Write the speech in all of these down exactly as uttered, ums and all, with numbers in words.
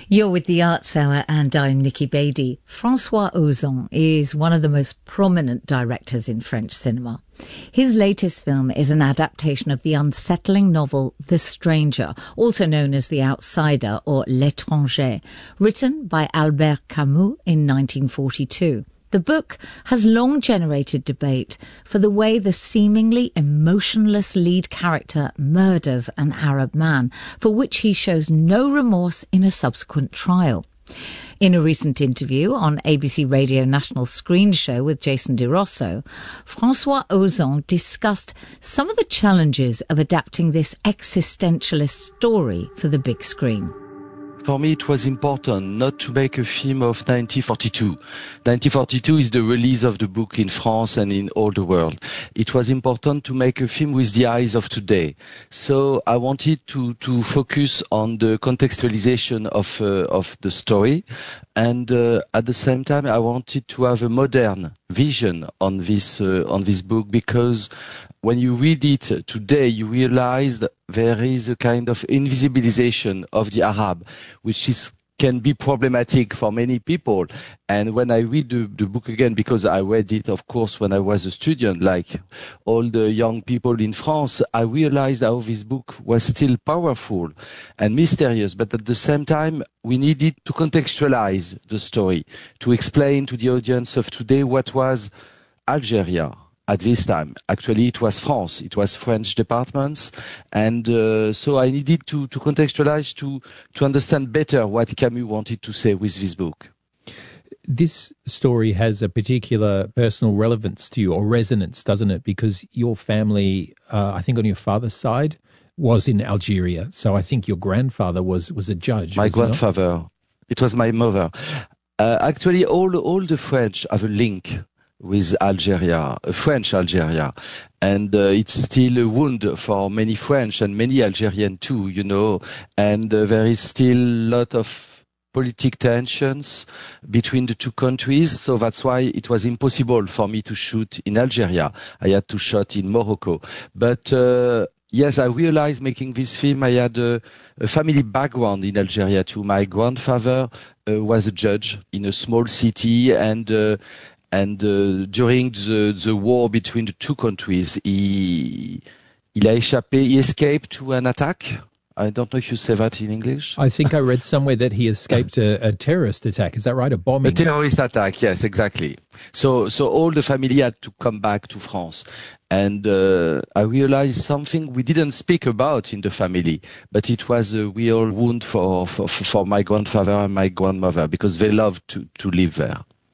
You're with the Arts Hour and I'm Nikki Beattie. François Ozon is one of the most prominent directors in French cinema. His latest film is an adaptation of the unsettling novel The Stranger, also known as The Outsider or L'Étranger, written by Albert Camus in nineteen forty-two. The book has long generated debate for the way the seemingly emotionless lead character murders an Arab man, for which he shows no remorse in a subsequent trial. In a recent interview on A B C Radio National Screen Show with Jason De Rosso, François Ozon discussed some of the challenges of adapting this existentialist story for the big screen. For me, it was important not to make a film of nineteen forty-two. nineteen forty-two is the release of the book in France and in all the world. It was important to make a film with the eyes of today. So I wanted to, to focus on the contextualization of, uh, of the story. And uh, at the same time, I wanted to have a modern vision on this, uh, on this book, because when you read it today, you realize that there is a kind of invisibilization of the Arab, which is can be problematic for many people. And when I read the, the book again, because I read it, of course, when I was a student, like all the young people in France, I realized how this book was still powerful and mysterious. But at the same time, we needed to contextualize the story, to explain to the audience of today what was Algeria at this time. Actually, it was France. It was French departments. And uh, so I needed to, to contextualize, to, to understand better what Camus wanted to say with this book. This story has a particular personal relevance to you, or resonance, doesn't it? Because your family, uh, I think on your father's side, was in Algeria. So I think your grandfather was, was a judge. My grandfather. It was my mother. Uh, actually, all, all the French have a link with Algeria, French Algeria. And uh, it's still a wound for many French and many Algerian too, you know. And uh, there is still a lot of politic tensions between the two countries. So that's why it was impossible for me to shoot in Algeria. I had to shoot in Morocco. But uh, yes, I realized making this film, I had a, a family background in Algeria too. My grandfather uh, was a judge in a small city, and uh, And uh, during the, the war between the two countries, he, il a échappé, he escaped to an attack. I don't know if you say that in English. I think I read somewhere that he escaped a, a terrorist attack. Is that right? A bombing? A terrorist attack, yes, exactly. So, so all the family had to come back to France. And uh, I realized something we didn't speak about in the family, but it was a real wound for, for, for my grandfather and my grandmother, because they loved to, to live there.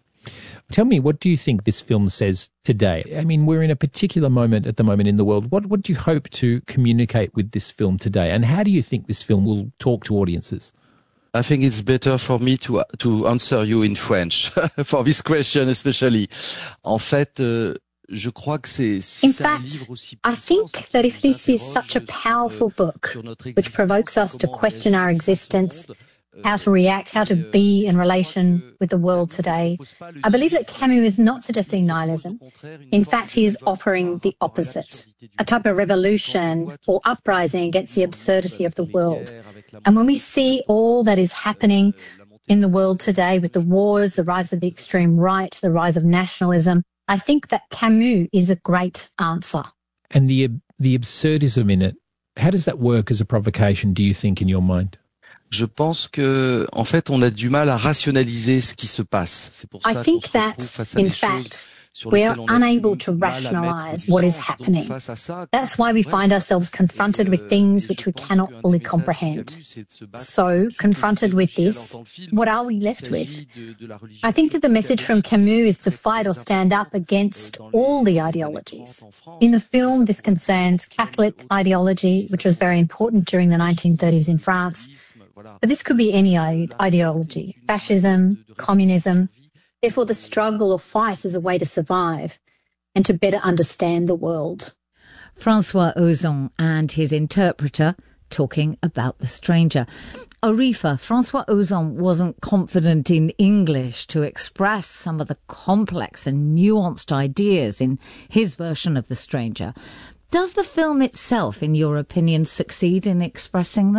Tell me, what do you think this film says today? I mean, we're in a particular moment at the moment in the world. What, what do you hope to communicate with this film today? And how do you think this film will talk to audiences? I think it's better for me to, to answer you in French, for this question especially. En fait, euh, je crois que c'est, si in fact, I think that if this is such a powerful book, which provokes us to question our existence, how to react, how to be in relation with the world today, I believe that Camus is not suggesting nihilism. In fact, he is offering the opposite, a type of revolution or uprising against the absurdity of the world. And when we see all that is happening in the world today with the wars, the rise of the extreme right, the rise of nationalism, I think that Camus is a great answer. And the the absurdism in it, how does that work as a provocation, do you think, in your mind? Je pense que, en fait, on a du mal à rationaliser ce qui se passe. C'est pour ça I think that, in fact, we are unable to rationalize what is happening. That's why we find ourselves confronted with things which we cannot fully comprehend. So, confronted with this, what are we left with? I think that the message from Camus is to fight or stand up against all the ideologies. In the film, this concerns Catholic ideology, which was very important during the nineteen thirties in France. But this could be any ideology, fascism, communism. Therefore, the struggle or fight is a way to survive and to better understand the world. François Ozon and his interpreter talking about The Stranger. Arifa, François Ozon wasn't confident in English to express some of the complex and nuanced ideas in his version of The Stranger. Does the film itself, in your opinion, succeed in expressing them?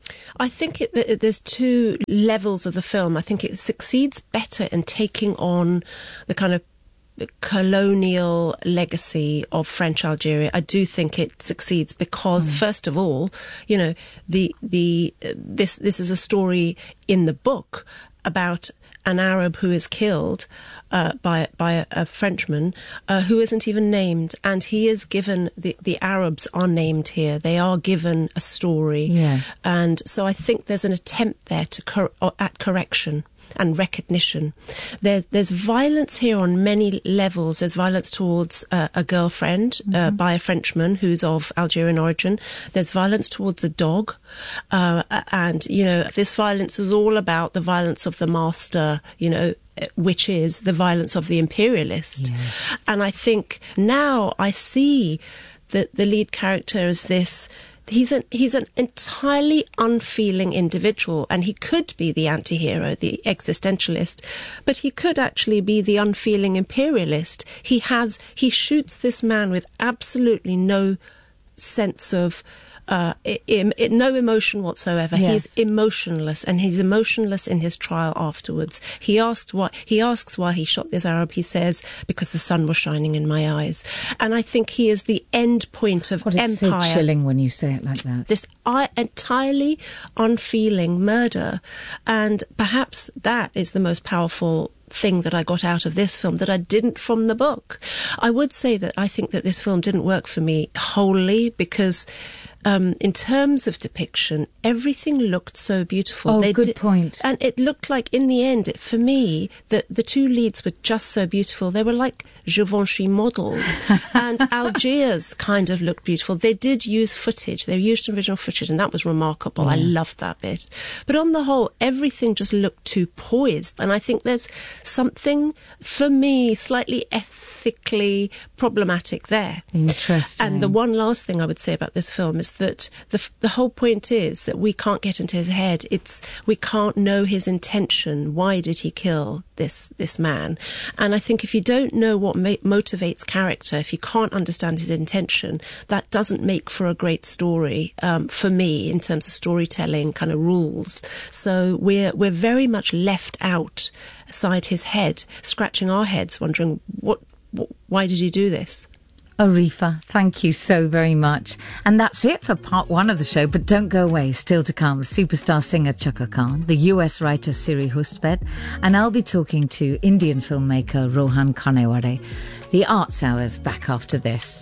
I think it, it, there's two levels of the film. I think it succeeds better in taking on the kind of the colonial legacy of French Algeria. I do think it succeeds because, mm. first of all, you know, the the uh, this this is a story in the book about an Arab who is killed uh, by by a, a Frenchman uh, who isn't even named, and he is given the the Arabs are named here. They are given a story, yeah. and so I think there's an attempt there to cor- at correction and recognition. There, there's violence here on many levels. There's violence towards uh, a girlfriend mm-hmm. uh, by a Frenchman who's of Algerian origin. There's violence towards a dog. Uh, and, you know, this violence is all about the violence of the master, you know, which is the violence of the imperialist. Yes. And I think now I see that the lead character is this He's an he's an entirely unfeeling individual, and he could be the anti-hero, the existentialist, but he could actually be the unfeeling imperialist. He has he shoots this man with absolutely no sense of uh, im, im, no emotion whatsoever. Yes. He's emotionless, and he's emotionless in his trial afterwards. He asked why he asks why he shot this Arab. He says, because the sun was shining in my eyes. And I think he is the end point of God, it's empire. So chilling when you say it like that. This uh, entirely unfeeling murder, and perhaps that is the most powerful thing that I got out of this film that I didn't from the book. I would say that I think that this film didn't work for me wholly because Um, in terms of depiction, everything looked so beautiful. Oh, they good di- point. And it looked like, in the end, it, for me, the, the two leads were just so beautiful. They were like Givenchy models. And Algiers kind of looked beautiful. They did use footage. They used original footage, and that was remarkable. Yeah. I loved that bit. But on the whole, everything just looked too poised. And I think there's something, for me, slightly ethically problematic there. Interesting. And the one last thing I would say about this film is that the the whole point is that we can't get into his head. It's we can't know his intention. Why did he kill this this man? And I think if you don't know what ma- motivates character, if you can't understand his intention, that doesn't make for a great story um, for me in terms of storytelling kind of rules. So we're we're very much left outside his head, scratching our heads, wondering what, what why did he do this? Arifa, thank you so very much. And that's it for part one of the show, but don't go away. Still to come, superstar singer Chaka Khan, the U S writer Siri Hustvedt, and I'll be talking to Indian filmmaker Rohan Kanewade. The Arts Hour's back after this.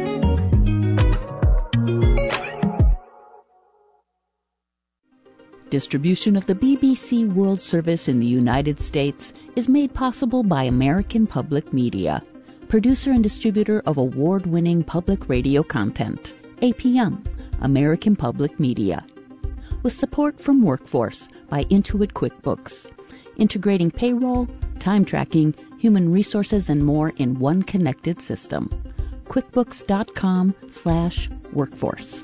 Distribution of the B B C World Service in the United States is made possible by American Public Media, producer and distributor of award-winning public radio content. A P M, American Public Media. With support from Workforce by Intuit QuickBooks, integrating payroll, time tracking, human resources, and more in one connected system. QuickBooks.com slash workforce.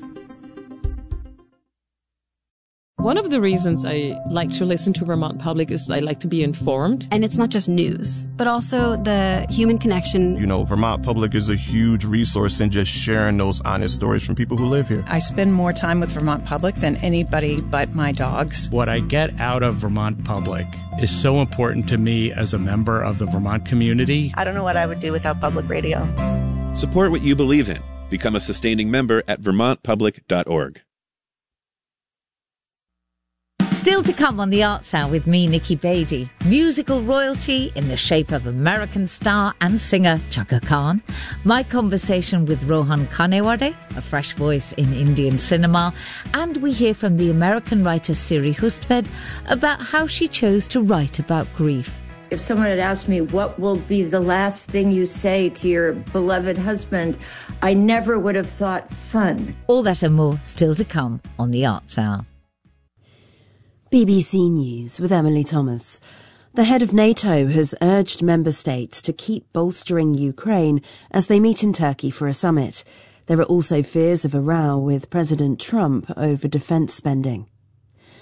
One of the reasons I like to listen to Vermont Public is I like to be informed. And it's not just news, but also the human connection. You know, Vermont Public is a huge resource in just sharing those honest stories from people who live here. I spend more time with Vermont Public than anybody but my dogs. What I get out of Vermont Public is so important to me as a member of the Vermont community. I don't know what I would do without public radio. Support what you believe in. Become a sustaining member at vermont public dot org. Still to come on the Arts Hour with me, Nikki Beattie. Musical royalty in the shape of American star and singer Chaka Khan. My conversation with Rohan Kanewade, a fresh voice in Indian cinema. And we hear from the American writer Siri Hustvedt about how she chose to write about grief. If someone had asked me, what will be the last thing you say to your beloved husband, I never would have thought fun. All that and more still to come on the Arts Hour. B B C News with Emily Thomas. The head of NATO has urged member states to keep bolstering Ukraine as they meet in Turkey for a summit. There are also fears of a row with President Trump over defence spending.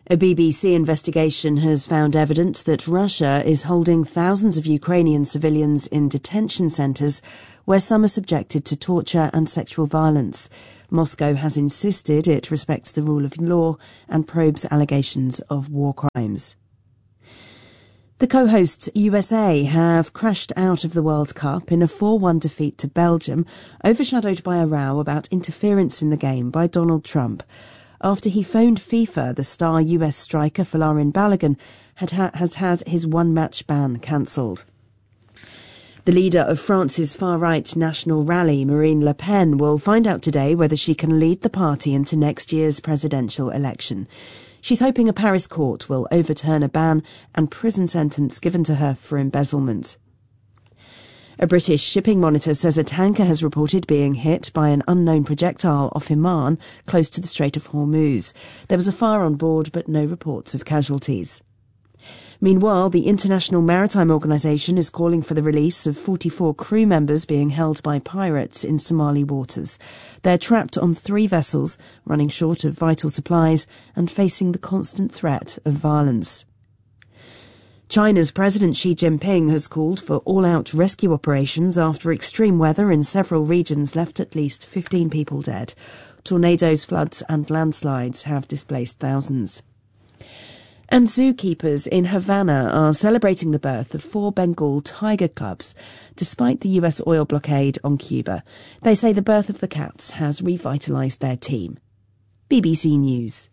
A B B C investigation has found evidence that Russia is holding thousands of Ukrainian civilians in detention centres where some are subjected to torture and sexual violence. Moscow has insisted it respects the rule of law and probes allegations of war crimes. The co-hosts U S A have crashed out of the World Cup in a four one defeat to Belgium, overshadowed by a row about interference in the game by Donald Trump, after he phoned FIFA the star U S striker Folarin Balogun had ha- has had his one-match ban cancelled. The leader of France's far-right National Rally, Marine Le Pen, will find out today whether she can lead the party into next year's presidential election. She's hoping a Paris court will overturn a ban and prison sentence given to her for embezzlement. A British shipping monitor says a tanker has reported being hit by an unknown projectile off Oman, close to the Strait of Hormuz. There was a fire on board, but no reports of casualties. Meanwhile, the International Maritime Organization is calling for the release of forty-four crew members being held by pirates in Somali waters. They're trapped on three vessels, running short of vital supplies and facing the constant threat of violence. China's President Xi Jinping has called for all-out rescue operations after extreme weather in several regions left at least fifteen people dead. Tornadoes, floods and landslides have displaced thousands. And zookeepers in Havana are celebrating the birth of four Bengal tiger cubs, despite the U S oil blockade on Cuba. They say the birth of the cats has revitalised their team. B B C News.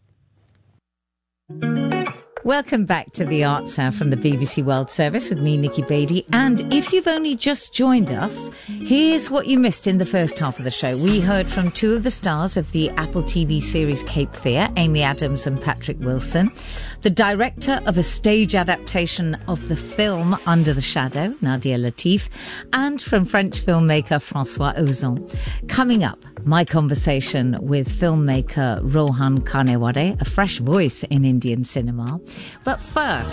Welcome back to The Arts Hour from the B B C World Service with me, Nikki Beattie. And if you've only just joined us, here's what you missed in the first half of the show. We heard from two of the stars of the Apple T V series Cape Fear, Amy Adams and Patrick Wilson, the director of a stage adaptation of the film Under the Shadow, Nadia Latif, and from French filmmaker François Ozon. Coming up, my conversation with filmmaker Rohan Karnewade, a fresh voice in Indian cinema. But first,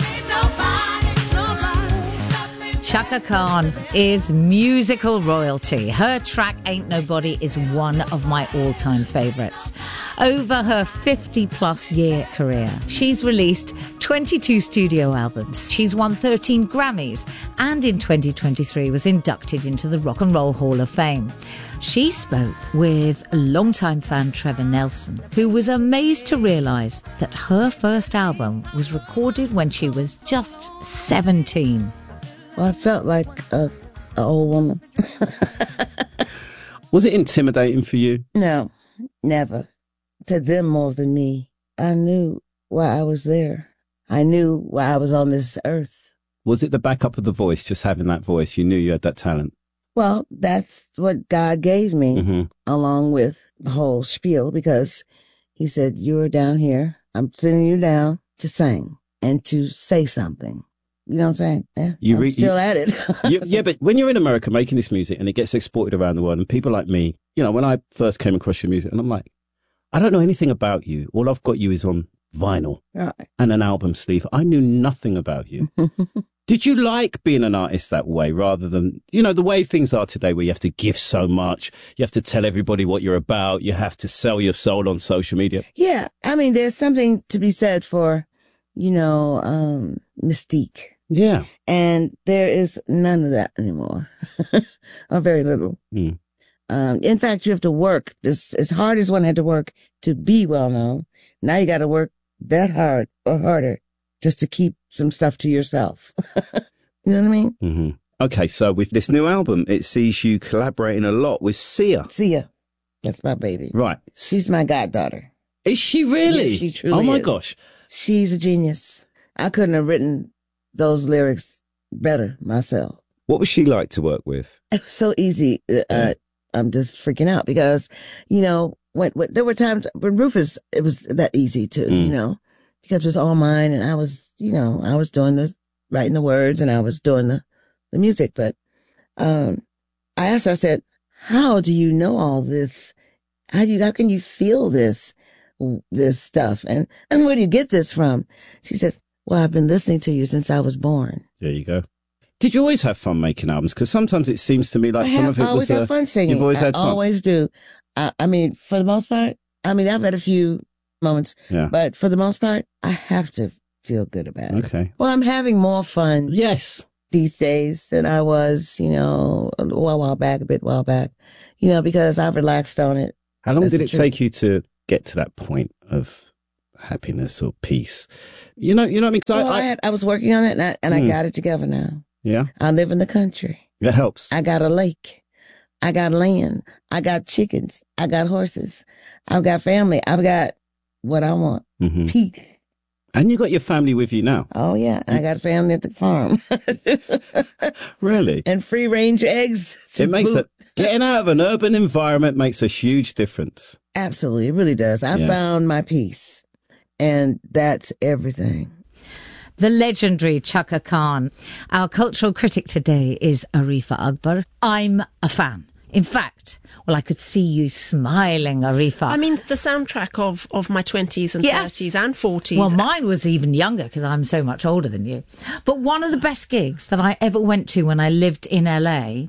Chaka Khan is musical royalty. Her track Ain't Nobody is one of my all-time favourites. Over her fifty-plus year career, she's released twenty-two studio albums. She's won thirteen Grammys and in twenty twenty-three was inducted into the Rock and Roll Hall of Fame. She spoke with longtime fan Trevor Nelson, who was amazed to realise that her first album was recorded when she was just seventeen. Well, I felt like a, a old woman. Was it intimidating for you? No, never. To them more than me. I knew why I was there. I knew why I was on this earth. Was it the backup of the voice, just having that voice? You knew you had that talent? Well, that's what God gave me, mm-hmm. along with the whole spiel, because he said, you're down here. I'm sending you down to sing and to say something. You know what I'm saying? Yeah, you re- I'm still you, at it. you, yeah, but when you're in America making this music and it gets exported around the world, and people like me, you know, when I first came across your music, and I'm like, I don't know anything about you. All I've got you is on vinyl right. and an album sleeve. I knew nothing about you. Did you like being an artist that way rather than, you know, the way things are today where you have to give so much, you have to tell everybody what you're about, you have to sell your soul on social media? Yeah. I mean, there's something to be said for, you know, um, mystique. Yeah. And there is none of that anymore, or very little. Mm. Um, in fact, you have to work this as hard as one had to work to be well known. Now you got to work that hard or harder just to keep some stuff to yourself. You know what I mean? Mm-hmm. Okay, so with this new album, it sees you collaborating a lot with Sia. Sia. That's my baby. Right. She's my goddaughter. Is she really? Yes, she truly Oh my is. gosh. She's a genius. I couldn't have written those lyrics better myself. What was she like to work with? It was so easy. Uh, yeah. I'm just freaking out because, you know, when, when there were times when Rufus, it was that easy too, mm. you know, because it was all mine and I was, you know, I was doing the, writing the words and I was doing the, the music. But, um, I asked her, I said, how do you know all this? How do you, how can you feel this, this stuff? And, and where do you get this from? She says, well, I've been listening to you since I was born. There you go. Did you always have fun making albums? Because sometimes it seems to me like I some have, of it I always was... I have fun singing. You've always had I fun. always do. I, I mean, for the most part, I mean, I've had a few moments. Yeah. But for the most part, I have to feel good about it. Okay. Well, I'm having more fun. Yes. These days than I was, you know, a while, while back, a bit while back, you know, because I've relaxed on it. How long That's did the it truth. take you to get to that point of happiness or peace? You know, you know what I mean? 'Cause Well, I, I, I, had, I was working on it and I, and Hmm. I got it together now. yeah, I live in the country. it helps. I got a lake. I got land. I got chickens. I got horses. I've got family. I've got what I want. Mhm. Peace. And you got your family with you now. Oh, yeah. I got family at the farm. Really? And free range eggs. to It makes boot. it, getting out of an urban environment makes a huge difference. Absolutely. It really does. I Yeah. found my peace. And that's everything. The legendary Chaka Khan. Our cultural critic today is Arifa Akbar. I'm a fan. In fact, well, I could see you smiling, Arifa. I mean, the soundtrack of, of my twenties and Yes. thirties and forties. Well, mine was even younger because I'm so much older than you. But one of the best gigs that I ever went to when I lived in L A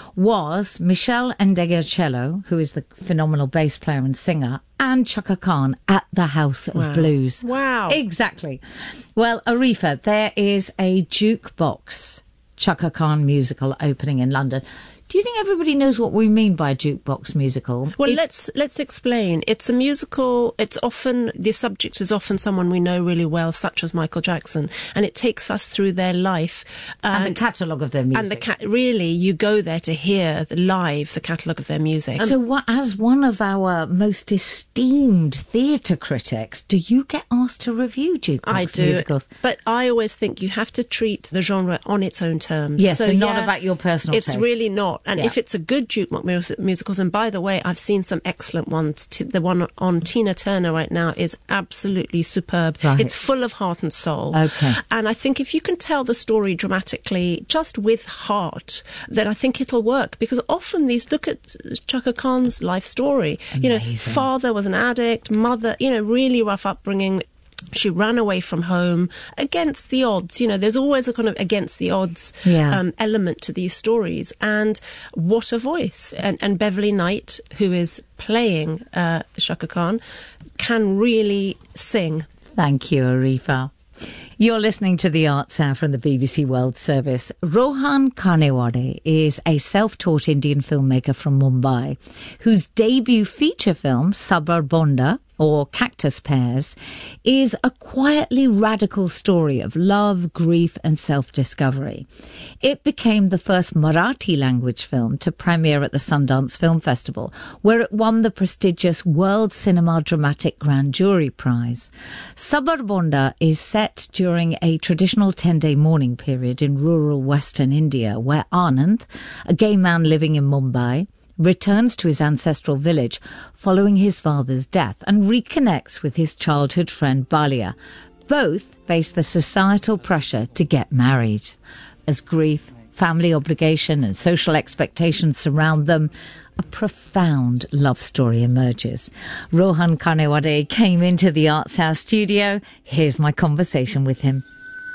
was Michel Ndegeocello, who is the phenomenal bass player and singer, and Chaka Khan at the House of Wow. Blues. Wow. Exactly. Well, Arifa, there is a jukebox Chaka Khan musical opening in London. Do you think everybody knows what we mean by a jukebox musical? Well, It- let's let's explain. It's a musical. It's often the subject is often someone we know really well, such as Michael Jackson, and it takes us through their life and the catalogue of their music. And the ca- really, you go there to hear the live the catalogue of their music. So, what, as one of our most esteemed theatre critics, do you get asked to review jukebox I do, musicals? but I always think you have to treat the genre on its own terms. Yes, so not yeah, about your personal It's taste. really not. And Yeah. if it's a good jukebox mus- musicals, and by the way, I've seen some excellent ones. T- the one on Tina Turner right now is absolutely superb. Right. It's full of heart and soul. Okay. And I think if you can tell the story dramatically, just with heart, then I think it'll work. Because often these, look at Chaka Khan's life story. You know, father was an addict, mother, you know, really rough upbringing. She ran away from home against the odds. You know, there's always a kind of against the odds Yeah. um, element to these stories. And what a voice. And, and Beverly Knight, who is playing uh, Chaka Khan, can really sing. Thank you, Arifa. You're listening to The Arts Hour from the B B C World Service. Rohan Karnewade is a self-taught Indian filmmaker from Mumbai whose debut feature film, Sabarbonda, or Cactus Pears, is a quietly radical story of love, grief and self-discovery. It became the first Marathi language film to premiere at the Sundance Film Festival, where it won the prestigious World Cinema Dramatic Grand Jury Prize. Sabarbonda is set during a traditional ten-day mourning period in rural western India, where Anand, a gay man living in Mumbai, returns to his ancestral village following his father's death and reconnects with his childhood friend Balia. Both face the societal pressure to get married. As grief, family obligation and social expectations surround them, a profound love story emerges. Rohan Karnewade came into the Arts House studio. Here's my conversation with him.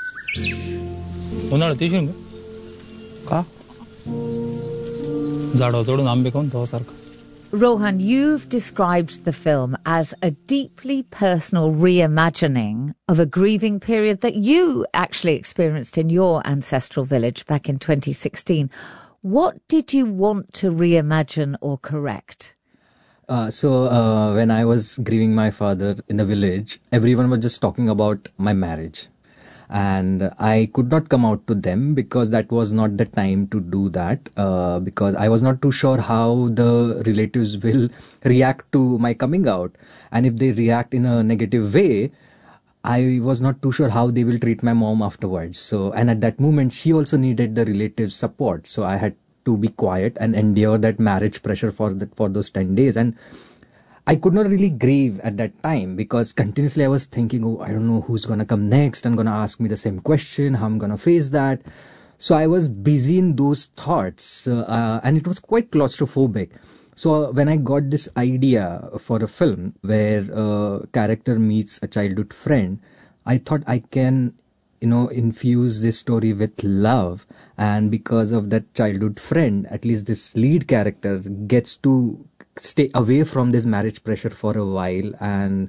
Rohan, you've described the film as a deeply personal reimagining of a grieving period that you actually experienced in your ancestral village back in twenty sixteen. What did you want to reimagine or correct? Uh, so uh, when I was grieving my father in the village, everyone was just talking about my marriage. And I could not come out to them because that was not the time to do that, uh, because I was not too sure how the relatives will react to my coming out. And if they react in a negative way, I was not too sure how they will treat my mom afterwards. So, and at that moment, she also needed the relatives' support. So I had to be quiet and endure that marriage pressure for that, for those ten days. And I could not really grieve at that time because continuously I was thinking, oh, I don't know who's going to come next and going to ask me the same question, how I'm going to face that. So I was busy in those thoughts uh, uh, and it was quite claustrophobic. So uh, when I got this idea for a film where a character meets a childhood friend, I thought I can, you know, infuse this story with love. And because of that childhood friend, at least this lead character gets to stay away from this marriage pressure for a while and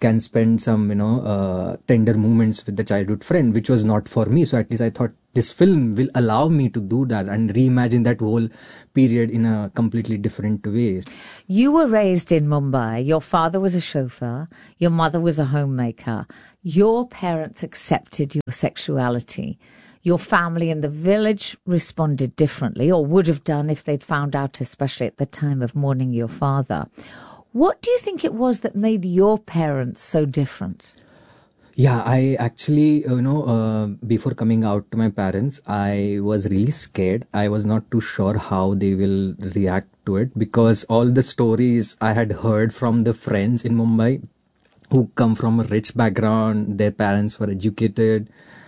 can spend some, you know, uh, tender moments with the childhood friend, which was not for me. So at least I thought this film will allow me to do that and reimagine that whole period in a completely different way. You were raised in Mumbai. Your father was a chauffeur. Your mother was a homemaker. Your parents accepted your sexuality. Your family in the village responded differently, or would have done if they'd found out, especially at the time of mourning your father. What do you think it was that made your parents so different? Yeah, I actually, you know, uh, before coming out to my parents, I was really scared. I was not too sure how they will react to it, because all the stories I had heard from the friends in Mumbai who come from a rich background, their parents were educated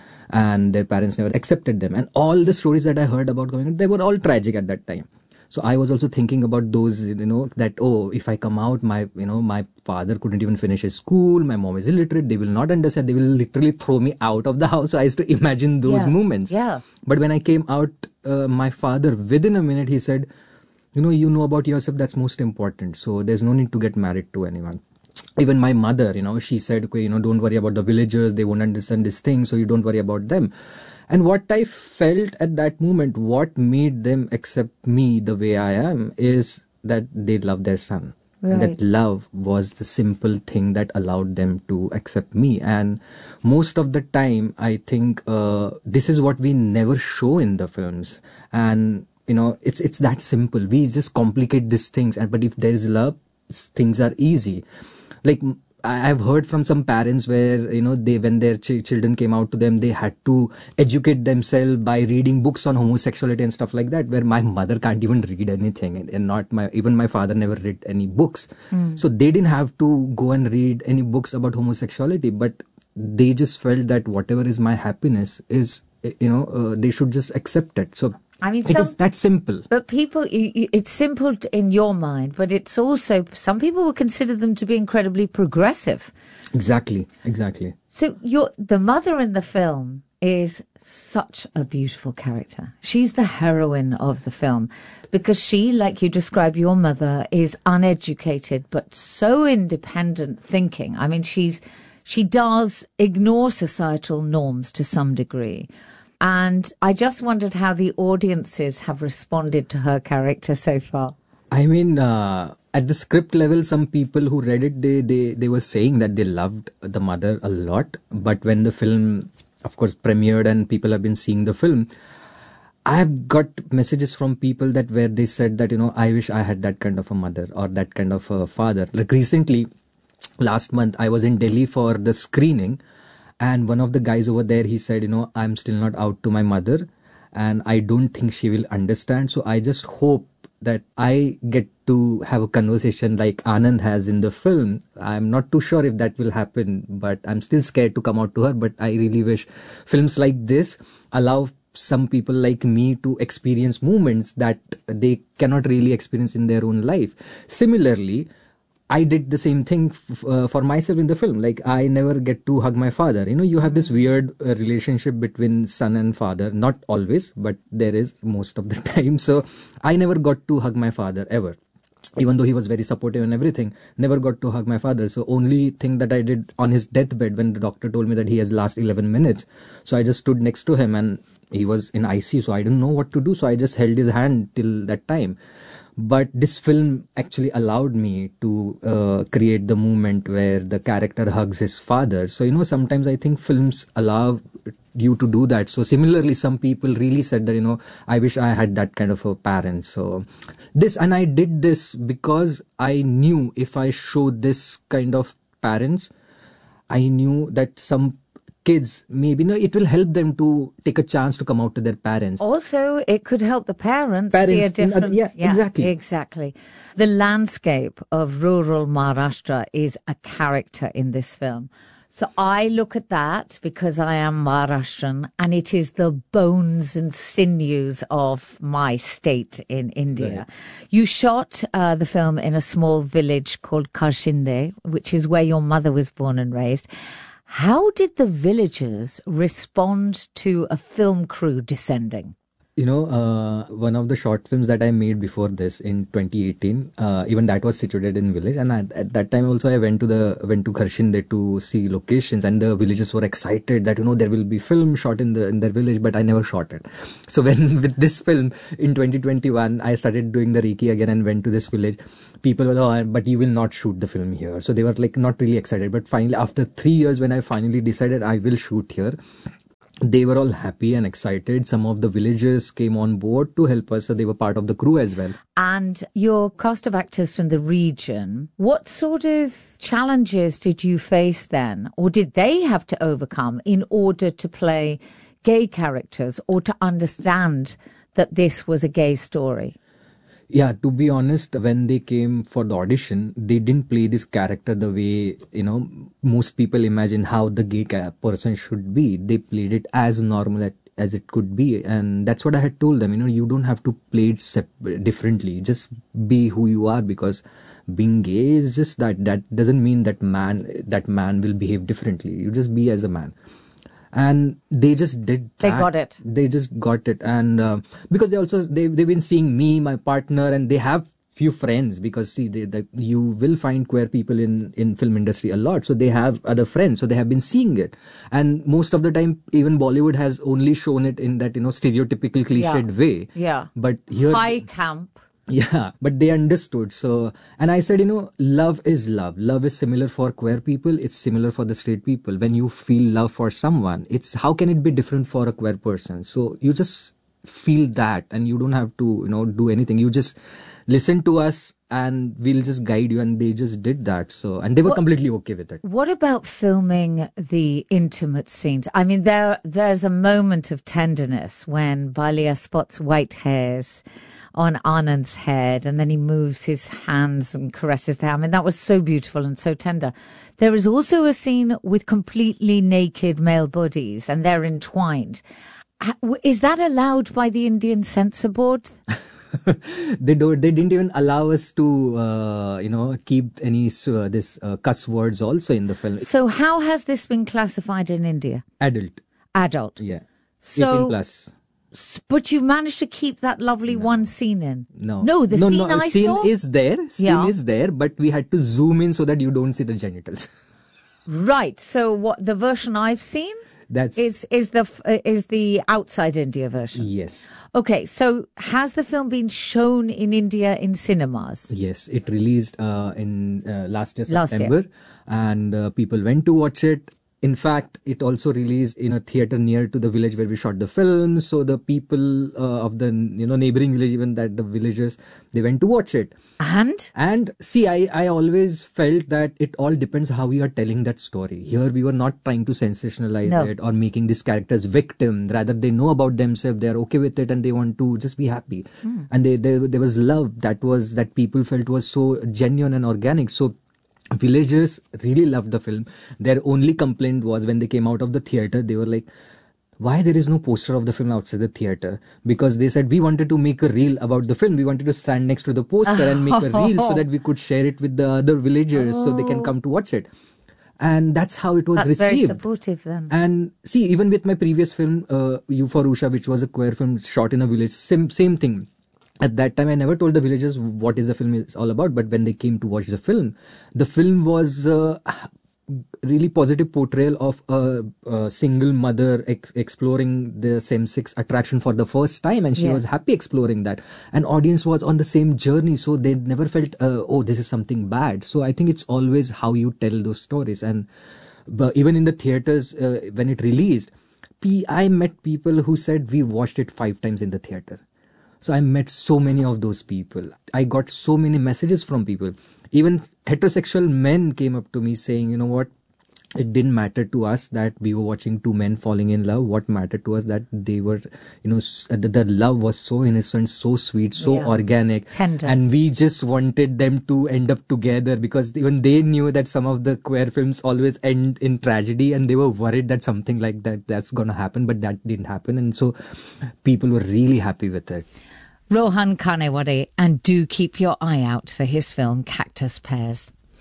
and their parents never accepted them. And all the stories that I heard about coming out, they were all tragic at that time. So I was also thinking about those, you know, that, oh, if I come out, my, you know, my father couldn't even finish his school. My mom is illiterate. They will not understand. They will literally throw me out of the house. So I used to imagine those yeah. moments. Yeah. But when I came out, uh, my father, within a minute, he said, you know, you know about yourself. That's most important. So there's no need to get married to anyone. Even my mother, you know, she said, okay, you know, don't worry about the villagers. They won't understand this thing. So you don't worry about them. And what I felt at that moment, what made them accept me the way I am, is that they love their son. Right. And that love was the simple thing that allowed them to accept me. And most of the time, I think uh, this is what we never show in the films. And, you know, it's it's that simple. We just complicate these things. And but if there is love, things are easy. Like, I've heard from some parents where, you know, they, when their ch- children came out to them, they had to educate themselves by reading books on homosexuality and stuff like that, where my mother can't even read anything, and, and not my, even my father never read any books. Mm. So they didn't have to go and read any books about homosexuality, but they just felt that whatever is my happiness is, you know, uh, they should just accept it. So I mean, it some, is that simple. But people, you, you, it's simple in your mind, but it's also, some people would consider them to be incredibly progressive. Exactly, exactly. So you're, the mother in the film is such a beautiful character. She's the heroine of the film because she, like you describe your mother, is uneducated but so independent thinking. I mean, she's she does ignore societal norms to some degree. And I just wondered how the audiences have responded to her character so far. I mean, uh, at the script level, some people who read it, they, they, they were saying that they loved the mother a lot. But when the film, of course, premiered and people have been seeing the film, I have got messages from people that where they said that, you know, I wish I had that kind of a mother or that kind of a father. Like recently, last month, I was in Delhi for the screening. And one of the guys over there, he said, you know, I'm still not out to my mother and I don't think she will understand. So I just hope that I get to have a conversation like Anand has in the film. I'm not too sure if that will happen, but I'm still scared to come out to her. But I really wish films like this allow some people like me to experience moments that they cannot really experience in their own life. Similarly, I did the same thing f- uh, for myself in the film. Like, I never get to hug my father. You know, you have this weird uh, relationship between son and father. Not always, but there is most of the time. So I never got to hug my father ever. Even though he was very supportive and everything, never got to hug my father. So only thing that I did on his deathbed when the doctor told me that he has last eleven minutes. So I just stood next to him and he was in I C U. So I didn't know what to do. So I just held his hand till that time. But this film actually allowed me to uh, create the moment where the character hugs his father. So, you know, sometimes I think films allow you to do that. So similarly, some people really said that, you know, I wish I had that kind of a parent. So this, and I did this because I knew if I show this kind of parents, I knew that some kids, maybe, no, it will help them to take a chance to come out to their parents. Also, it could help the parents, parents see a different... In, uh, yeah, yeah, exactly. Exactly. The landscape of rural Maharashtra is a character in this film. So I look at that because I am Maharashtrian and it is the bones and sinews of my state in India. Right. You shot uh, the film in a small village called Karshinde, which is where your mother was born and raised. How did the villagers respond to a film crew descending? You know, uh, one of the short films that I made before this in twenty eighteen, uh, even that was situated in village. And I, at that time also I went to the went to Kharshinde to see locations, and the villagers were excited that, you know, there will be film shot in the in their village, but I never shot it. So when with this film in twenty twenty-one, I started doing the Reiki again and went to this village. People were, oh, but you will not shoot the film here. So they were like not really excited. But finally, after three years, when I finally decided I will shoot here, they were all happy and excited. Some of the villagers came on board to help us, so they were part of the crew as well. And your cast of actors from the region, what sort of challenges did you face then? Or did they have to overcome in order to play gay characters or to understand that this was a gay story? Yeah, to be honest, when they came for the audition, they didn't play this character the way, you know, most people imagine how the gay person should be. They played it as normal as it could be. And that's what I had told them. You know, you don't have to play it sep- differently. Just be who you are, because being gay is just that. That doesn't mean that man, that man will behave differently. You just be as a man. And they just did that. They got it. They just got it. And uh, because they also, they, they've been seeing me, my partner, and they have few friends, because see, they, they, you will find queer people in, in film industry a lot. So they have other friends. So they have been seeing it. And most of the time, even Bollywood has only shown it in that, you know, stereotypical cliched yeah. way. Yeah. But here. High camp. Yeah, but they understood. So, and I said, you know, love is love. Love is similar for queer people. It's similar for the straight people. When you feel love for someone, it's how can it be different for a queer person? So you just feel that, and you don't have to, you know, do anything. You just listen to us and we'll just guide you. And they just did that. So, and they were what, completely okay with it. What about filming the intimate scenes? I mean, there there's a moment of tenderness when Balia spots white hairs on Anand's head, and then he moves his hands and caresses the hair. I mean, that was so beautiful and so tender. There is also a scene with completely naked male bodies, and they're entwined. Is that allowed by the Indian censor board? they don't. They didn't even allow us to, uh, you know, keep any uh, this uh, cuss words also in the film. So how has this been classified in India? Adult. Adult. Yeah. So, eighteen plus. But you've managed to keep that lovely no. one scene in. No. No, the no, scene no, I scene saw? is there. Scene yeah. is there, but we had to zoom in so that you don't see the genitals. Right. So what the version I've seen That's is is the uh, is the outside India version. Yes. Okay. So has the film been shown in India in cinemas? Yes, it released uh, in uh, last year last September, year. and uh, people went to watch it. In fact, it also released in a theater near to the village where we shot the film. So the people uh, of the you know neighboring village, even that the villagers, they went to watch it. And and see, I I always felt that it all depends how you are telling that story. Here we were not trying to sensationalize no. it or making these characters victim. Rather, they know about themselves, they are okay with it, and they want to just be happy. Mm. And they, they there was love that was that people felt was so genuine and organic. So villagers really loved the film. Their only complaint was when they came out of the theater, they were like, why there is no poster of the film outside the theater? Because they said, we wanted to make a reel about the film. We wanted to stand next to the poster and make a reel so that we could share it with the other villagers oh. so they can come to watch it. And that's how it was that's received. That's very supportive then. And see, even with my previous film, uh, You for Usha, which was a queer film shot in a village, same, same thing. At that time, I never told the villagers what is the film is all about. But when they came to watch the film, the film was uh, really positive portrayal of a, a single mother ex- exploring the same-sex attraction for the first time. And she yeah. was happy exploring that. And audience was on the same journey. So they never felt, uh, oh, this is something bad. So I think it's always how you tell those stories. And but even in the theaters, uh, when it released, I met people who said, we watched it five times in the theater. So I met so many of those people. I got so many messages from people. Even heterosexual men came up to me saying, you know what, it didn't matter to us that we were watching two men falling in love. What mattered to us that they were, you know, the, the love was so innocent, so sweet, so yeah. organic. Tender. And we just wanted them to end up together because even they knew that some of the queer films always end in tragedy and they were worried that something like that that's going to happen, but that didn't happen. And so people were really happy with it. Rohan Kanewade, and do keep your eye out for his film Cactus Pears.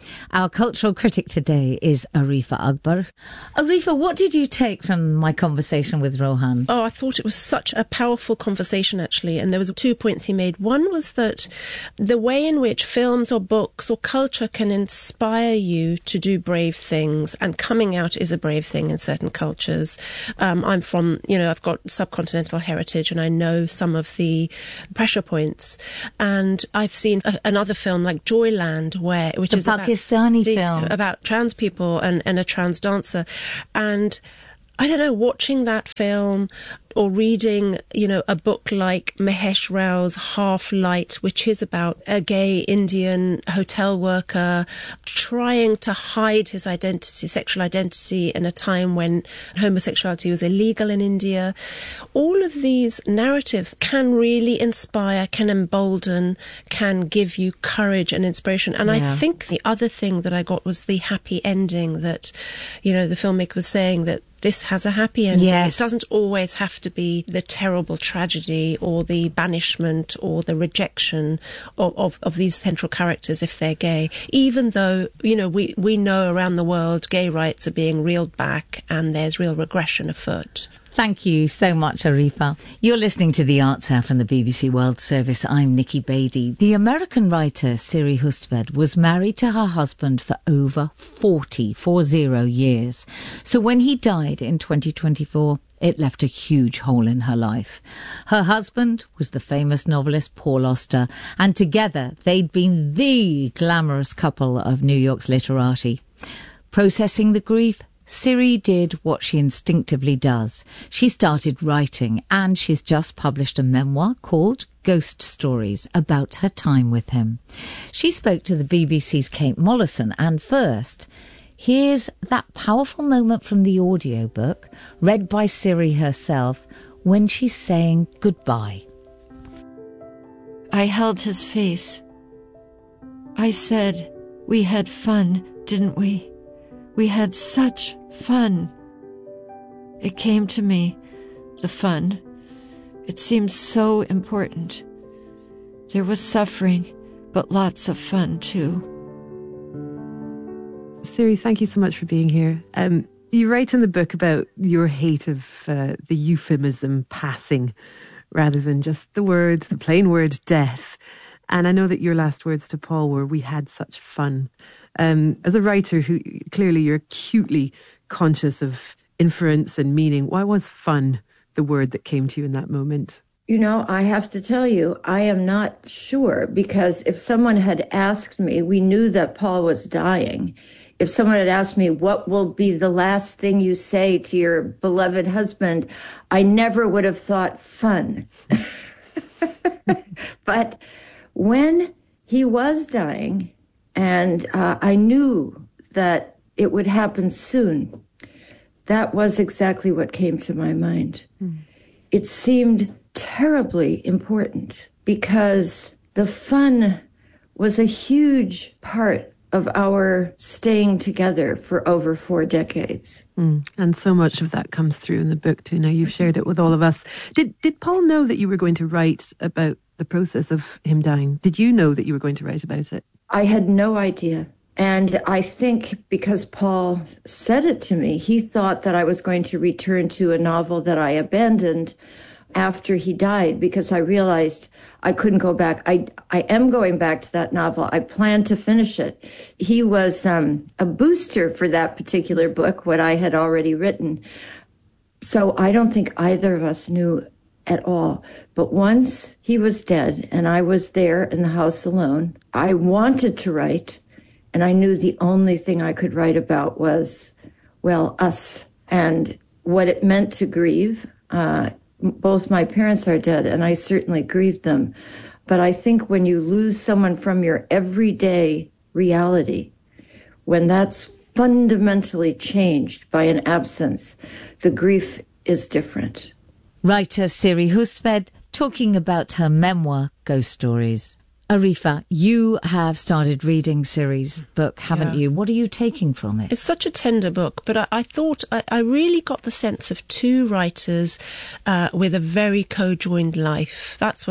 Our cultural critic today is Arifa Akbar. Arifa, what did you take from my conversation with Rohan? Oh, I thought it was such a powerful conversation, actually. And there was two points he made. One was that the way in which films or books or culture can inspire you to do brave things, and coming out is a brave thing in certain cultures. Um, I'm from, you know, I've got subcontinental heritage, and I know some of the pressure points. And I've seen a, another film like Joyland, where which the is Pakistani about, the, film about trans people and, and a trans dancer. And I don't know, watching that film or reading, you know, a book like Mahesh Rao's Half Light, which is about a gay Indian hotel worker trying to hide his identity, sexual identity, in a time when homosexuality was illegal in India. All of these narratives can really inspire, can embolden, can give you courage and inspiration. And yeah. I think the other thing that I got was the happy ending that, you know, the filmmaker was saying, that this has a happy ending. Yes. It doesn't always have to be the terrible tragedy or the banishment or the rejection of, of, of these central characters if they're gay. Even though, you know, we, we know around the world gay rights are being reeled back and there's real regression afoot. Thank you so much, Arifa. You're listening to The Answer from the B B C World Service. I'm Nikki Beattie. The American writer Siri Husted was married to her husband for over forty, four zero years. So when he died in twenty twenty-four, it left a huge hole in her life. Her husband was the famous novelist Paul Auster, and together they'd been the glamorous couple of New York's literati. Processing the grief, Siri did what she instinctively does. She started writing, and she's just published a memoir called Ghost Stories about her time with him. She spoke to the B B C's Kate Mollison, and first, here's that powerful moment from the audiobook, read by Siri herself, when she's saying goodbye. I held his face. I said, "We had fun, didn't we? We had such fun." It came to me, the fun. It seemed so important. There was suffering, but lots of fun too. Siri, thank you so much for being here. Um, you write in the book about your hate of uh, the euphemism passing, rather than just the word, the plain word, death. And I know that your last words to Paul were, "We had such fun." Um, as a writer who clearly you're acutely conscious of inference and meaning, why was fun the word that came to you in that moment? You know, I have to tell you, I am not sure, because if someone had asked me, we knew that Paul was dying. If someone had asked me, what will be the last thing you say to your beloved husband, I never would have thought fun. But when he was dying, and uh, I knew that it would happen soon, that was exactly what came to my mind. Mm. It seemed terribly important because the fun was a huge part of our staying together for over four decades. Mm. And so much of that comes through in the book too. Now you've shared it with all of us. Did, did Paul know that you were going to write about the process of him dying? Did you know that you were going to write about it? I had no idea. And I think because Paul said it to me, he thought that I was going to return to a novel that I abandoned after he died, because I realized I couldn't go back. I I am going back to that novel. I plan to finish it. He was um, a booster for that particular book, what I had already written. So I don't think either of us knew at all. But once he was dead and I was there in the house alone, I wanted to write, and I knew the only thing I could write about was, well, us and what it meant to grieve. Uh, both my parents are dead, and I certainly grieved them. But I think when you lose someone from your everyday reality, when that's fundamentally changed by an absence, the grief is different. Writer Siri Husted talking about her memoir, Ghost Stories. Arifa, you have started reading Siri's book, haven't yeah. you? What are you taking from it? It's such a tender book, but I, I thought I, I really got the sense of two writers uh, with a very co-joined life. That's what I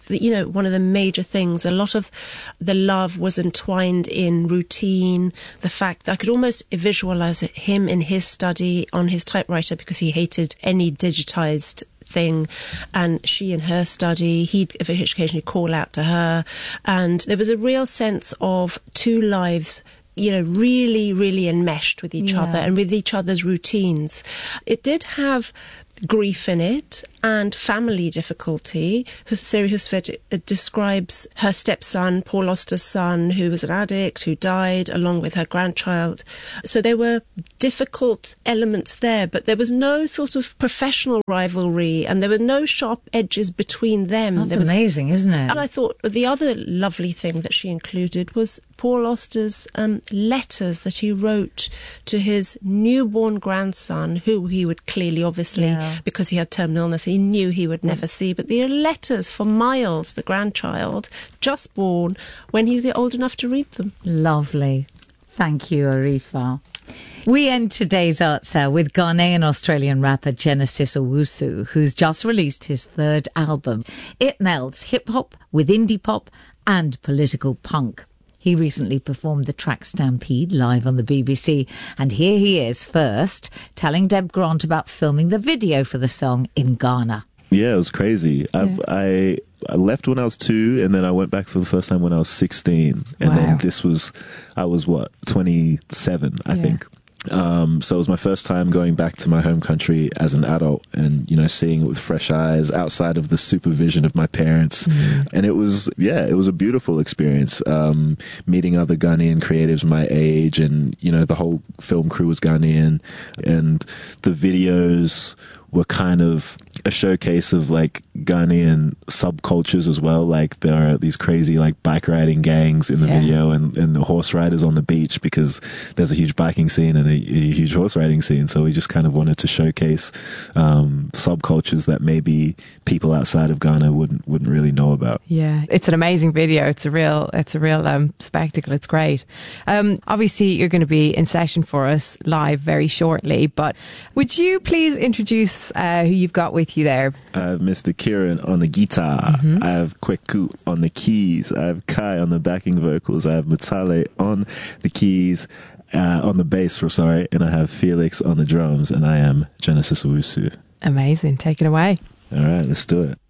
you know, one of the major things, a lot of the love was entwined in routine, the fact that I could almost visualize it, him in his study on his typewriter because he hated any digitized thing, and she in her study, he'd occasionally call out to her, and there was a real sense of two lives, you know, really, really enmeshed with each Yeah. other and with each other's routines. It did have grief in it and family difficulty. Siri Husted describes her stepson, Paul Auster's son, who was an addict, who died along with her grandchild. So there were difficult elements there, but there was no sort of professional rivalry and there were no sharp edges between them. That's there was, amazing, isn't it? And I thought the other lovely thing that she included was Paul Auster's um, letters that he wrote to his newborn grandson, who he would clearly, obviously, Yeah. because he had terminal illness, he knew he would never see. But the letters for Miles, the grandchild, just born, when he's old enough to read them. Lovely. Thank you, Arifa. We end today's art sale with Ghanaian-Australian rapper Genesis Owusu, who's just released his third album. It melds hip-hop with indie pop and political punk. He recently performed the track Stampede live on the B B C, and here he is first telling Deb Grant about filming the video for the song in Ghana. Yeah, it was crazy. Yeah. I've, I I left when I was two, and then I went back for the first time when I was sixteen, and Wow. then this was I was what twenty-seven, I Yeah. think. Um, so it was my first time going back to my home country as an adult, and you know, seeing it with fresh eyes outside of the supervision of my parents. Mm. And it was, yeah, it was a beautiful experience. Um, meeting other Ghanaian creatives my age, and you know, the whole film crew was Ghanaian, and the videos were kind of a showcase of like Ghanaian subcultures as well. Like there are these crazy like bike riding gangs in the Yeah. video, and, and the horse riders on the beach, because there's a huge biking scene and a, a huge horse riding scene. So we just kind of wanted to showcase um, subcultures that maybe people outside of Ghana wouldn't wouldn't really know about. Yeah, it's an amazing video. It's a real, it's a real um, spectacle. It's great. Um, obviously, you're going to be in session for us live very shortly. But would you please introduce uh, who you've got with you there? I have Mister Kieran on the guitar. Mm-hmm. I have Kweku on the keys. I have Kai on the backing vocals. I have Matale on the keys, uh, on the bass, sorry, and I have Felix on the drums. And I am Genesis Owusu. Amazing. Take it away. All right, let's do it.